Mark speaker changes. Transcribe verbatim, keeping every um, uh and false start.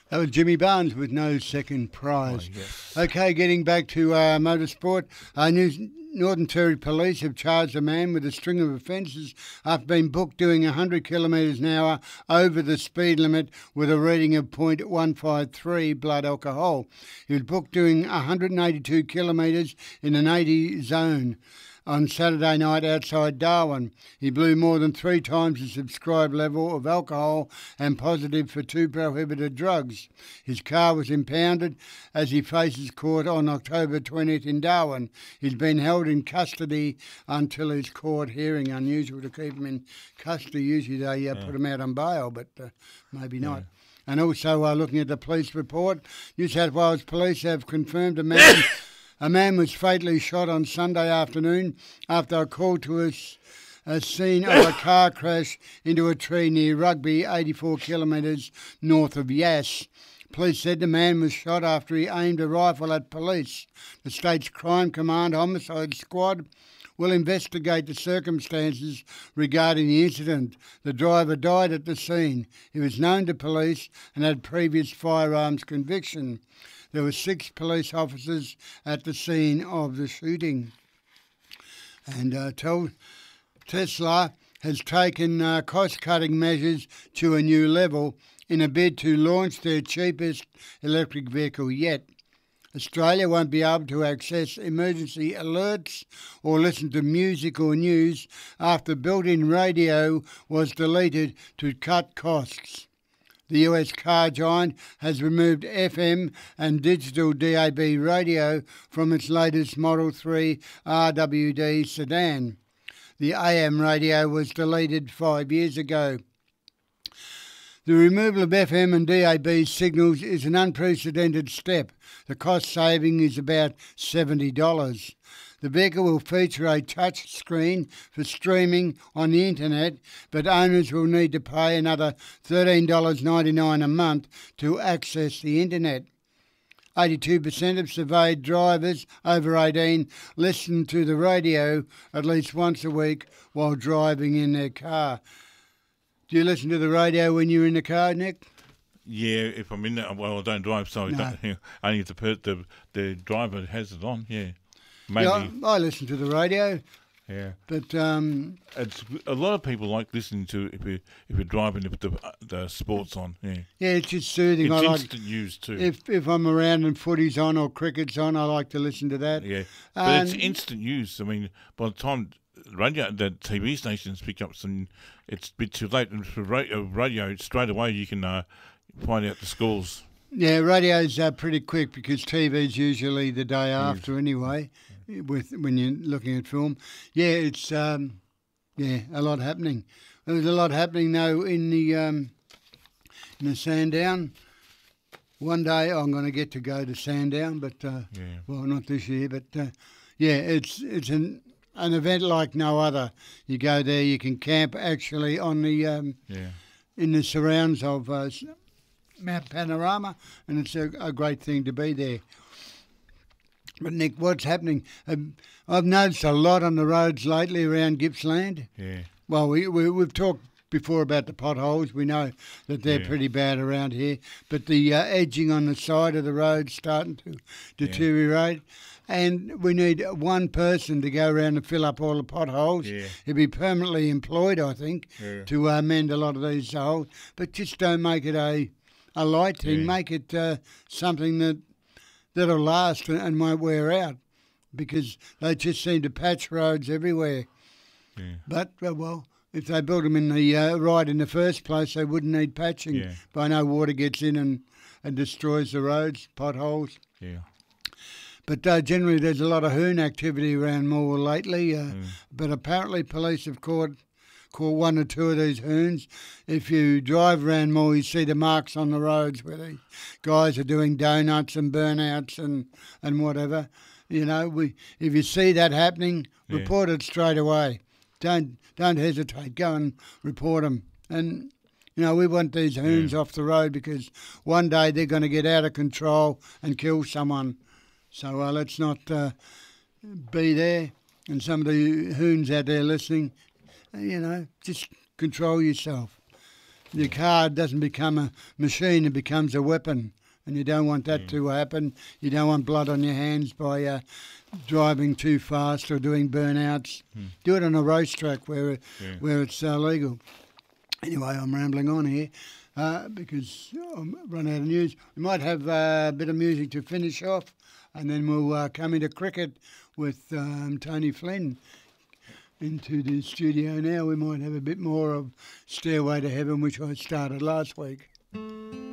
Speaker 1: That was Jimmy Barnes with no second prize.
Speaker 2: Oh, yes.
Speaker 1: Okay, getting back to uh, motorsport. Uh, New Northern Territory Police have charged a man with a string of offences after being booked doing one hundred kilometres an hour over the speed limit with a reading of point one five three blood alcohol. He was booked doing one hundred eighty-two kilometres in an eighty zone on Saturday night outside Darwin. He blew more than three times the prescribed level of alcohol and positive for two prohibited drugs. His car was impounded as he faces court on October twentieth in Darwin. He's been held in custody until his court hearing. Unusual to keep him in custody. Usually they uh, yeah. put him out on bail, but uh, maybe not. Yeah. And also uh, looking at the police report, New South Wales Police have confirmed a man... A man was fatally shot on Sunday afternoon after a call to a, a scene of a car crash into a tree near Rugby, eighty-four kilometres north of Yass. Police said the man was shot after he aimed a rifle at police. The state's Crime Command Homicide Squad will investigate the circumstances regarding the incident. The driver died at the scene. He was known to police and had previous firearms conviction. There were six police officers at the scene of the shooting. And uh, told Tesla has taken uh, cost-cutting measures to a new level in a bid to launch their cheapest electric vehicle yet. Australia won't be able to access emergency alerts or listen to music or news after built-in radio was deleted to cut costs. The U S car giant has removed F M and digital D A B radio from its latest Model three R W D sedan. The A M radio was deleted five years ago. The removal of F M and D A B signals is an unprecedented step. The cost saving is about seventy dollars. The vehicle will feature a touch screen for streaming on the internet, but owners will need to pay another thirteen dollars ninety-nine a month to access the internet. eighty-two percent of surveyed drivers over eighteen listen to the radio at least once a week while driving in their car. Do you listen to the radio when you're in the car, Nick?
Speaker 2: Yeah, if I'm in there. Well, I don't drive, so
Speaker 1: No.
Speaker 2: I don't, you know, only if the, per- the the driver has it on, yeah. Maybe.
Speaker 1: Yeah, I listen to the radio,
Speaker 2: Yeah.
Speaker 1: but um,
Speaker 2: It's a lot of people like listening to if you if you're driving if the the sports on. Yeah.
Speaker 1: yeah, it's just soothing.
Speaker 2: It's
Speaker 1: I like
Speaker 2: instant news too.
Speaker 1: if if I'm around and footy's on or cricket's on, I like to listen to that.
Speaker 2: yeah, but
Speaker 1: And-
Speaker 2: it's instant news. I mean, by the time radio the T V stations pick up some, it's a bit too late. And for radio, radio straight away you can uh, find out the scores.
Speaker 1: Yeah, radio's uh, pretty quick because T V's usually the day after anyway. With when you're looking at film, yeah, it's um, yeah a lot happening. There was a lot happening though in the um, in the Sandown. One day I'm going to get to go to Sandown, but uh,
Speaker 2: Yeah.
Speaker 1: well, not this year, but uh, yeah, it's it's an an event like no other. You go there, you can camp actually on the um,
Speaker 2: Yeah.
Speaker 1: in the surrounds of uh, Mount Panorama, and it's a, a great thing to be there. But Nick, what's happening? Um, I've noticed a lot on the roads lately around Gippsland.
Speaker 2: Yeah.
Speaker 1: Well, we, we we've talked before about the potholes. We know that they're
Speaker 2: Yeah.
Speaker 1: pretty bad around here. But the uh, edging on the side of the road's starting to deteriorate. And we need one person to go around and fill up all the potholes.
Speaker 2: Yeah.
Speaker 1: He'll be permanently employed, I think,
Speaker 2: Yeah.
Speaker 1: to uh, mend a lot of these holes. But just don't make it a a light thing.
Speaker 2: Yeah.
Speaker 1: Make it uh, something that that'll last and, and won't wear out, because they just seem to patch roads everywhere.
Speaker 2: Yeah.
Speaker 1: But uh, well, if they built them in the uh, right in the first place, they wouldn't need patching.
Speaker 2: Yeah.
Speaker 1: But I know water gets in and, and destroys the roads, potholes.
Speaker 2: Yeah.
Speaker 1: But uh, generally, there's a lot of hoon activity around Morwell lately. Uh,
Speaker 2: Mm.
Speaker 1: But apparently, police have caught caught one or two of these hoons. If you drive around Morwell, you see the marks on the roads where the guys are doing donuts and burnouts and, and whatever. You know, we if you see that happening,
Speaker 2: Yeah.
Speaker 1: report it straight away. Don't don't hesitate. Go and report them. And you know, we want these hoons
Speaker 2: Yeah.
Speaker 1: off the road because one day they're going to get out of control and kill someone. So uh, let's not uh, be there. And some of the hoons out there listening, uh, you know, just control yourself. your car doesn't become a machine, it becomes a weapon. And you don't want that
Speaker 2: Yeah.
Speaker 1: to happen. You don't want blood on your hands by uh, driving too fast or doing burnouts.
Speaker 2: Hmm.
Speaker 1: Do it on a racetrack where
Speaker 2: Yeah.
Speaker 1: where it's uh, legal. Anyway, I'm rambling on here uh, because I'm run out of news. We might have uh, a bit of music to finish off, and then we'll uh, come into cricket with um, Tony Flynn into the studio now. We might have a bit more of Stairway to Heaven, which I started last week.